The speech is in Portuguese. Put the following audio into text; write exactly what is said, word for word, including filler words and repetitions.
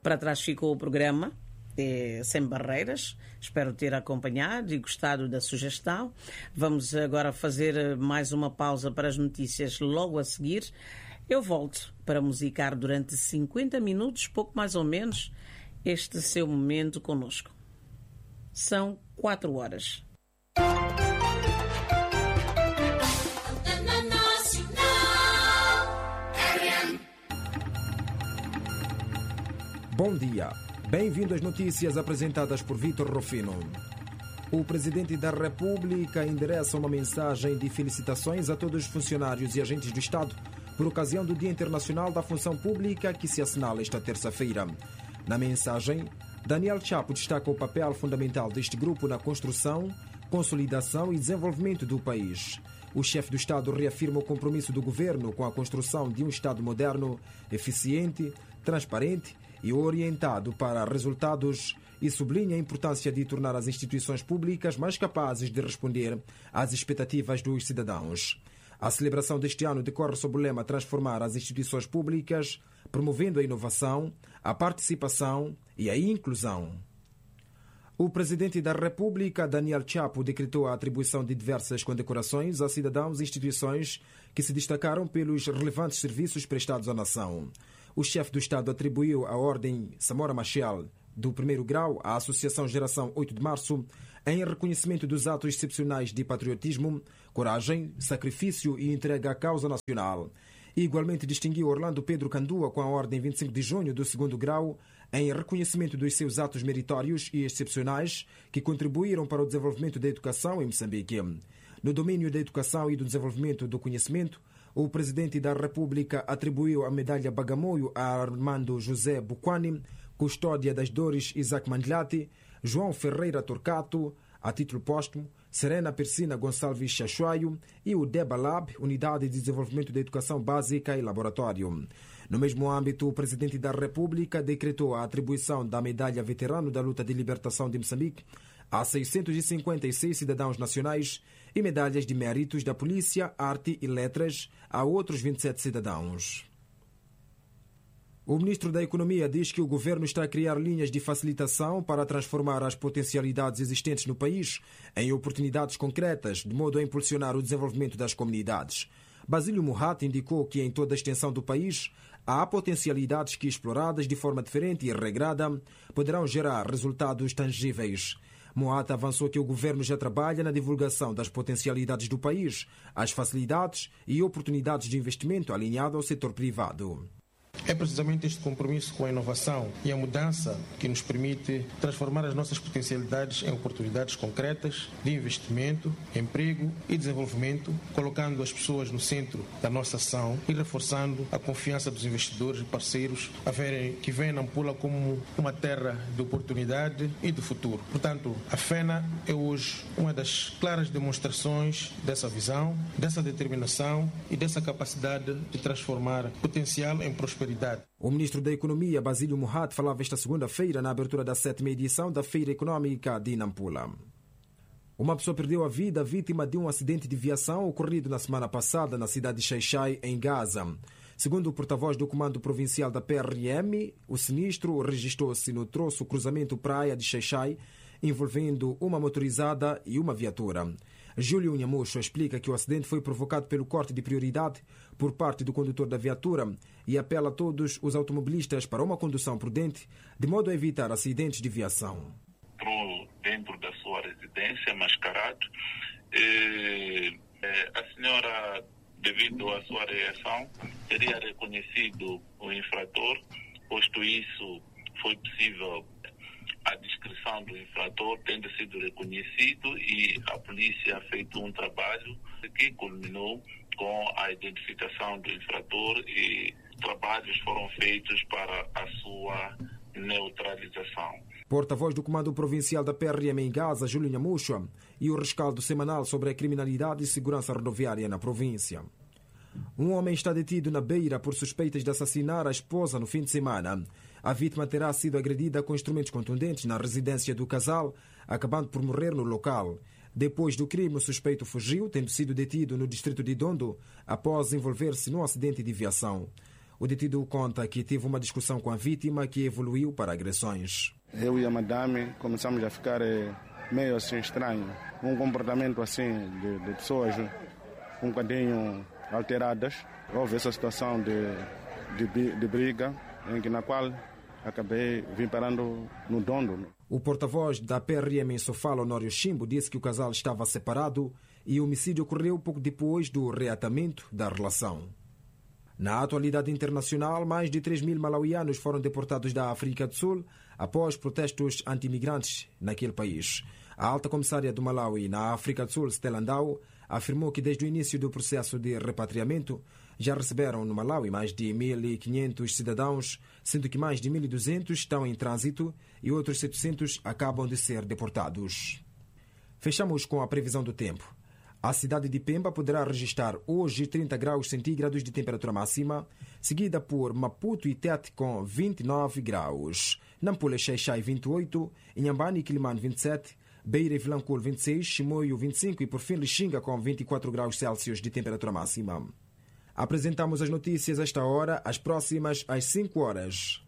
Para trás ficou o programa é, Sem Barreiras. Espero ter acompanhado e gostado da sugestão. Vamos agora fazer mais uma pausa para as notícias logo a seguir. Eu volto para musicar durante cinquenta minutos, pouco mais ou menos, este seu momento conosco. São quatro horas. Bom dia. Bem-vindo às notícias apresentadas por Vítor Rufino. O Presidente da República endereça uma mensagem de felicitações a todos os funcionários e agentes do Estado por ocasião do Dia Internacional da Função Pública, que se assinala esta terça-feira. Na mensagem, Daniel Chapo destaca o papel fundamental deste grupo na construção, consolidação e desenvolvimento do país. O chefe do Estado reafirma o compromisso do governo com a construção de um Estado moderno, eficiente, transparente e orientado para resultados e sublinha a importância de tornar as instituições públicas mais capazes de responder às expectativas dos cidadãos. A celebração deste ano decorre sob o lema Transformar as instituições públicas, promovendo a inovação, a participação e a inclusão. O Presidente da República, Daniel Chapo, decretou a atribuição de diversas condecorações a cidadãos e instituições que se destacaram pelos relevantes serviços prestados à nação. O chefe do Estado atribuiu a Ordem Samora Machel, do primeiro grau, à Associação Geração oito de Março, em reconhecimento dos atos excepcionais de patriotismo, coragem, sacrifício e entrega à causa nacional. E igualmente distinguiu Orlando Pedro Candua com a Ordem vinte e cinco de junho do segundo grau, em reconhecimento dos seus atos meritórios e excepcionais que contribuíram para o desenvolvimento da educação em Moçambique. No domínio da educação e do desenvolvimento do conhecimento, o Presidente da República atribuiu a medalha Bagamoio a Armando José Buquani, Custódia das Dores Isaac Mandlati, João Ferreira Torcato, a título póstumo, Serena Persina Gonçalves Chachuaio e o DEBA Lab, Unidade de Desenvolvimento da Educação Básica e Laboratório. No mesmo âmbito, o Presidente da República decretou a atribuição da medalha Veterano da Luta de Libertação de Moçambique a seiscentos e cinquenta e seis cidadãos nacionais e medalhas de méritos da Polícia, Arte e Letras a outros vinte e sete cidadãos. O Ministro da Economia diz que o governo está a criar linhas de facilitação para transformar as potencialidades existentes no país em oportunidades concretas, de modo a impulsionar o desenvolvimento das comunidades. Basílio Mohat indicou que em toda a extensão do país há potencialidades que, exploradas de forma diferente e regrada, poderão gerar resultados tangíveis. Mohat avançou que o governo já trabalha na divulgação das potencialidades do país, as facilidades e oportunidades de investimento alinhado ao setor privado. É precisamente este compromisso com a inovação e a mudança que nos permite transformar as nossas potencialidades em oportunidades concretas de investimento, emprego e desenvolvimento, colocando as pessoas no centro da nossa ação e reforçando a confiança dos investidores e parceiros a verem que veem Nampula como uma terra de oportunidade e de futuro. Portanto, a FENA é hoje uma das claras demonstrações dessa visão, dessa determinação e dessa capacidade de transformar potencial em prosperidade. O Ministro da Economia, Basílio Mohat, falava esta segunda-feira na abertura da sétima edição da Feira Econômica de Nampula. Uma pessoa perdeu a vida vítima de um acidente de viação ocorrido na semana passada na cidade de Xai-Xai, em Gaza. Segundo o porta-voz do Comando Provincial da P R M, o sinistro registrou-se no troço cruzamento praia de Xai-Xai, envolvendo uma motorizada e uma viatura. Júlio Nhamucho explica que o acidente foi provocado pelo corte de prioridade por parte do condutor da viatura e apela a todos os automobilistas para uma condução prudente, de modo a evitar acidentes de viação. Entrou dentro da sua residência, mascarado. E, a senhora, devido à sua reação, teria reconhecido o infrator, posto isso foi possível a descrição do infrator tendo sido reconhecido e a polícia feito um trabalho que culminou com a identificação do infrator e trabalhos foram feitos para a sua neutralização. Porta-voz do Comando Provincial da P R M em Gaza, Júlio Nhamucho, e o rescaldo semanal sobre a criminalidade e segurança rodoviária na província. Um homem está detido na Beira por suspeitas de assassinar a esposa no fim de semana. A vítima terá sido agredida com instrumentos contundentes na residência do casal, acabando por morrer no local. Depois do crime, o suspeito fugiu, tendo sido detido no distrito de Dondo após envolver-se num acidente de viação. O detido conta que teve uma discussão com a vítima que evoluiu para agressões. Eu e a madame começamos a ficar meio assim estranho. Um comportamento assim de, de pessoas um bocadinho alteradas. Houve essa situação de, de, de briga em que, na qual acabei vim parando no dondo. O porta-voz da P R M em Sofala, Honório Chimbo, disse que o casal estava separado e o homicídio ocorreu pouco depois do reatamento da relação. Na atualidade internacional, mais de três mil malauianos foram deportados da África do Sul após protestos anti-imigrantes naquele país. A alta comissária do Malawi na África do Sul, Stella Ndau, afirmou que desde o início do processo de repatriamento já receberam no Malawi mais de mil e quinhentos cidadãos, sendo que mais de mil e duzentos estão em trânsito e outros setecentos acabam de ser deportados. Fechamos com a previsão do tempo. A cidade de Pemba poderá registrar hoje trinta graus centígrados de temperatura máxima, seguida por Maputo e Tete com vinte e nove graus. Nampula, Xai-Xai vinte e oito, Inhambane e Quilimane vinte e sete, Beira e Vilanculo vinte e seis, Chimoio vinte e cinco e por fim Lixinga com vinte e quatro graus Celsius de temperatura máxima. Apresentamos as notícias a esta hora, as próximas às cinco horas.